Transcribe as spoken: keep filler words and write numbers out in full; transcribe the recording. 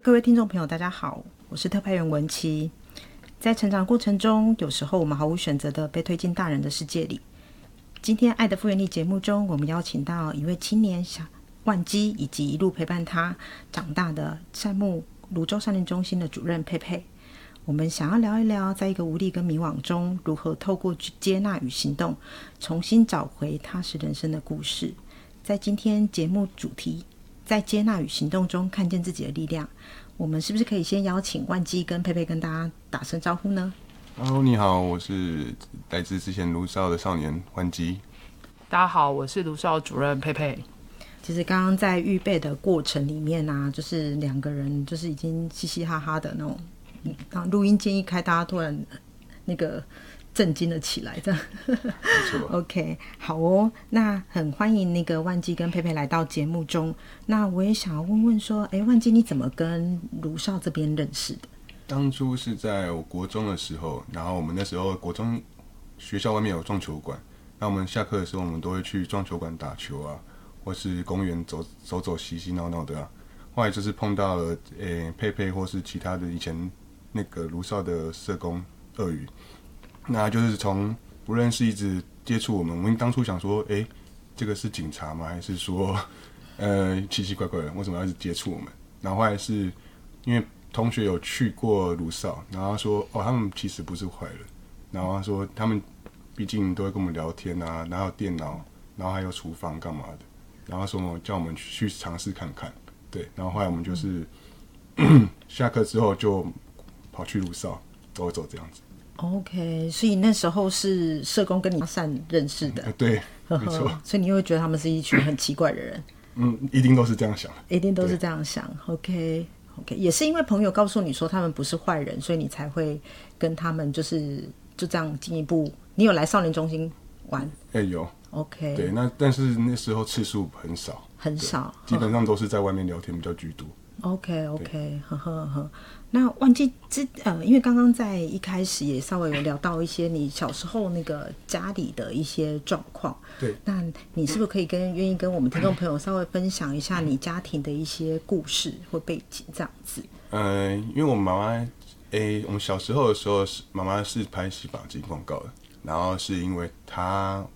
各位听众朋友大家好，我是特派员文琪。在成长过程中，有时候我们毫无选择的被推进大人的世界里。今天爱的复原力节目中，我们邀请到一位青年小万基，以及一路陪伴他长大的善牧泸州少年中心的主任佩佩。我们想要聊一聊，在一个无力跟迷惘中，如何透过接纳与行动，重新找回踏实人生的故事。在今天节目主题，在接纳与行动中看见自己的力量，我们是不是可以先邀请万基跟佩佩跟大家打声招呼呢？ Hello， 你好，我是来自之前卢少的少年万基。 大家好，我是卢少主任佩佩。 其实刚刚在预备的过程里面啊，就是两个人就是已经嘻嘻哈哈的那种，当录音键一开，大家突然那个震惊了起来，这样。 没错。 OK， 好哦，那很欢迎那个万基跟佩佩来到节目中。那我也想要问问说，哎，万基你怎么跟卢少这边认识的？ 当初是在我国中的时候，然后我们那时候国中学校外面有撞球馆，那我们下课的时候，我们都会去撞球馆打球啊，或是公园走走走嘻嘻闹闹的啊。后来就是碰到了诶佩佩或是其他的以前那个卢少的社工鳄鱼，那就是从不认识一直接触我们。我们当初想说，诶，这个是警察吗？还是说呃奇奇怪怪的，为什么要一直接触我们？然后后来是因为同学有去过卢少，然后他说哦，他们其实不是坏人，然后他说他们毕竟都会跟我们聊天啊，然后电脑，然后还有厨房干嘛的，然后说叫我们去尝试看看，对，然后后来我们就是、嗯、下课之后就跑去卢少走一走这样子。 OK， 所以那时候是社工跟你搭讪认识的， 呃、对，没错。 所以你会觉得他们是一群很奇怪的人， 嗯，一定都是这样想， 一定都是这样想。OK。OK， 也是因为朋友告诉你说他们不是坏人，所以你才会跟他们就是就这样进一步。你有来少年中心玩？ 哎、欸，有。 OK， 对，那但是那时候次数很少， 很少， 基本上都是在外面聊天比较居多。 OK OK， 呵呵呵。那万基之呃，因为刚刚在一开始也稍微有聊到一些你小时候那个家里的一些状况， 对， 那你是不是可以跟愿意跟我们听众朋友稍微分享一下你家庭的一些故事或背景这样子？ 呃，因为我妈妈，诶，我们小时候的时候，妈妈是拍洗发精广告的，然后是因为她